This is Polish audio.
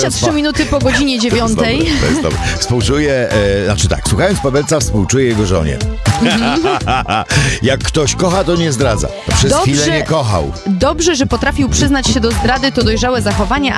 23 minuty po godzinie 9. To jest dobre. Współczuję, słuchając Pawelca, współczuję jego żonie. Jak ktoś kocha, to nie zdradza. Przez chwilę nie kochał. Dobrze, że potrafił przyznać się do zdrady, to dojrzałe zachowanie,